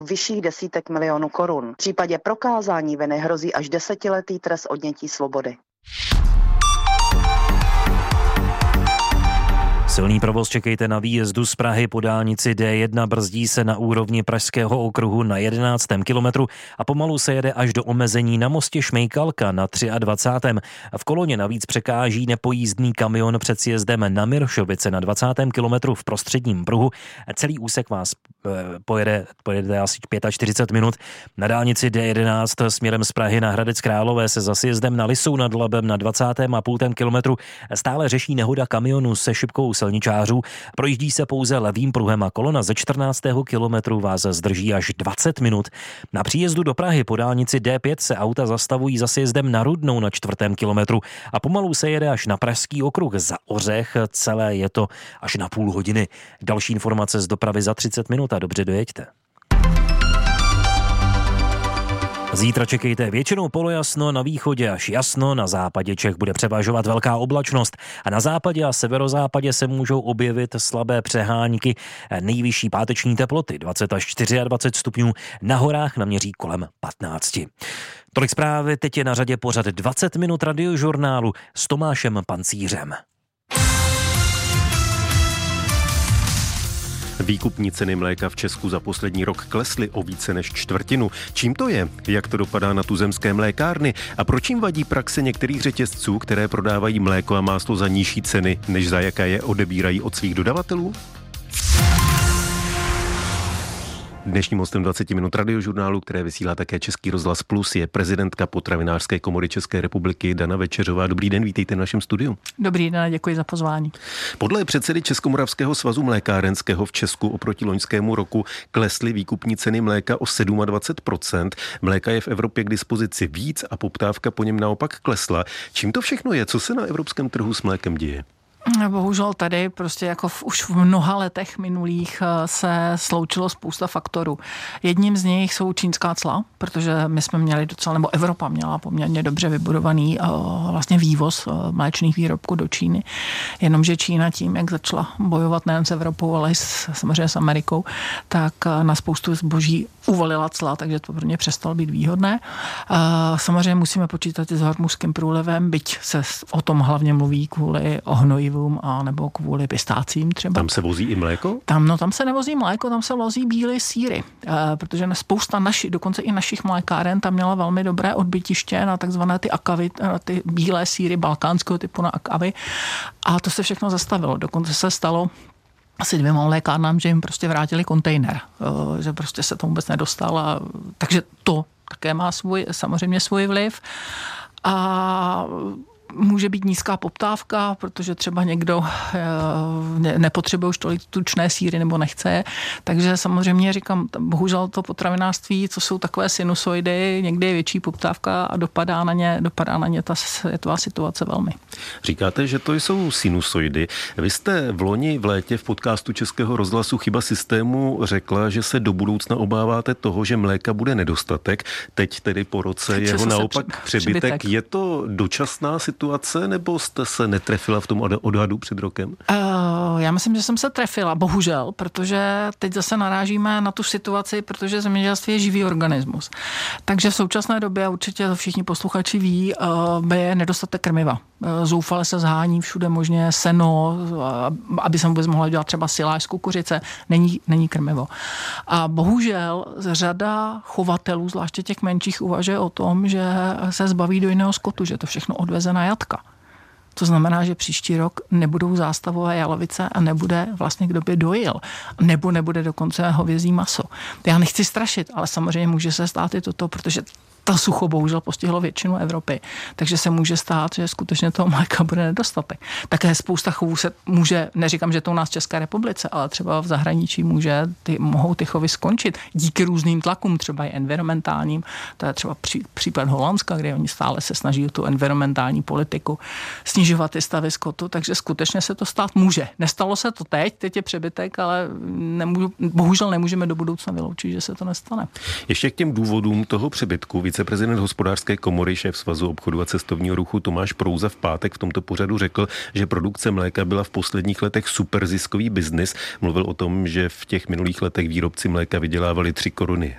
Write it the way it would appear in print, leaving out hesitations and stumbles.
vyšších desítek milionů korun. V případě prokázání viny hrozí až 10letý trest odnětí svobody. Silný provoz čekejte na výjezdu z Prahy po dálnici D1, brzdí se na úrovni Pražského okruhu na 11. kilometru a pomalu se jede až do omezení na mostě Šmejkalka na 23. V koloně navíc překáží nepojízdný kamion před sjezdem na Miršovice na 20. kilometru v prostředním pruhu. Celý úsek vás pojedete asi 45 minut. Na dálnici D11 směrem z Prahy na Hradec Králové se za sjezdem na Lisou nad Labem na 20,5 kilometru stále řeší nehoda kamionu se šipkou silničářů. Projíždí se pouze levým pruhem a kolona ze 14. kilometru vás zdrží až 20 minut. Na příjezdu do Prahy po dálnici D5 se auta zastavují za sjezdem na Rudnou na 4. kilometru a pomalu se jede až na Pražský okruh za Ořech. Celé je to až na půl hodiny. Další informace z dopravy za 30 minut a dobře dojeďte. Zítra čekejte většinou polojasno, na východě až jasno, na západě Čech bude převažovat velká oblačnost a na západě a severozápadě se můžou objevit slabé přehánky. Nejvyšší páteční teploty 20 až 24 stupňů, na horách naměří kolem 15. Tolik zprávy, teď je na řadě pořad 20 minut radiožurnálu s Tomášem Pancířem. Výkupní ceny mléka v Česku za poslední rok klesly o více než čtvrtinu. Čím to je? Jak to dopadá na tuzemské mlékárny? A proč jim vadí praxe některých řetězců, které prodávají mléko a máslo za nižší ceny, než za jaké je odebírají od svých dodavatelů? Dnešním hostem 20 minut radiožurnálu, které vysílá také Český rozhlas Plus, je prezidentka Potravinářské komory České republiky Dana Večeřová. Dobrý den, vítejte v našem studiu. Dobrý den, děkuji za pozvání. Podle předsedy Českomoravského svazu mlékárenského v Česku oproti loňskému roku klesly výkupní ceny mléka o 27%. Mléka je v Evropě k dispozici víc a poptávka po něm naopak klesla. Čím to všechno je? Co se na evropském trhu s mlékem děje? Bohužel tady prostě jako už v mnoha letech minulých se sloučilo spousta faktorů. Jedním z nich jsou čínská cla, protože my jsme měli docela, nebo Evropa měla poměrně dobře vybudovaný vlastně vývoz mléčných výrobků do Číny. Jenomže Čína tím, jak začala bojovat nejen s Evropou, ale i samozřejmě s Amerikou, tak na spoustu zboží uvalila cla, takže to pro ně přestalo být výhodné. Samozřejmě musíme počítat i s hormuzským průlivem, byť se o tom hlavně mluví kvůli ohnojivům a nebo kvůli pistácím třeba. Tam se vozí i mléko? Tam se nevozí mléko, tam se vozí bílé sýry, protože spousta dokonce i našich mlékáren tam měla velmi dobré odbytiště na takzvané ty akavy, ty bílé sýry balkánského typu na akavy a to se všechno zastavilo. Dokonce se stalo asi 2 mlékárnám, že jim prostě vrátili kontejner, že prostě se to vůbec nedostalo, takže to také má samozřejmě svůj vliv. A může být nízká poptávka, protože třeba někdo nepotřebuje už tolik tučné sýry nebo nechce je. Takže samozřejmě říkám, bohužel to potravinářství, co jsou takové sinusoidy, někdy je větší poptávka a dopadá na ně ta světová situace velmi. Říkáte, že to jsou sinusoidy. Vy jste v loni v létě v podcastu Českého rozhlasu Chyba systému řekla, že se do budoucna obáváte toho, že mléka bude nedostatek. Teď tedy po roce jeho naopak přebytek. Je to dočasná situace, nebo jste se netrefila v tom odhadu před rokem? Já myslím, že jsem se trefila, bohužel, protože teď zase narážíme na tu situaci, protože zemědělství je živý organismus. Takže v současné době, určitě to všichni posluchači ví, je nedostatek krmiva. Zoufale se zhání všude možně seno, aby se vůbec mohla dělat třeba siláž z kukuřice. Není krmivo. A bohužel řada chovatelů, zvláště těch menších, uvažuje o tom, že se zbaví do jiného skotu, že to všechno odveze na jatka. To znamená, že příští rok nebudou zástavové jalovice a nebude vlastně kdo by dojil. Nebo nebude dokonce hovězí maso. Já nechci strašit, ale samozřejmě může se stát i toto, protože ta sucho bohužel postihlo většinu Evropy. Takže se může stát, že skutečně toho mléka bude nedostatek. Také spousta chovů se může, neříkám, že to u nás v České republice, ale třeba v zahraničí mohou ty chovy skončit díky různým tlakům, třeba i environmentálním. To je třeba případ Holandska, kde oni stále se snaží tu environmentální politiku snižovat ty stavy skotu, takže skutečně se to stát může. Nestalo se to teď je přebytek, ale bohužel nemůžeme do budoucna vyloučit, že se to nestane. Ještě k těm důvodům toho přebytku. Viceprezident Hospodářské komory, šéf Svazu obchodu a cestovního ruchu Tomáš Prouza v pátek v tomto pořadu řekl, že produkce mléka byla v posledních letech super ziskový biznis. Mluvil o tom, že v těch minulých letech výrobci mléka vydělávali 3 koruny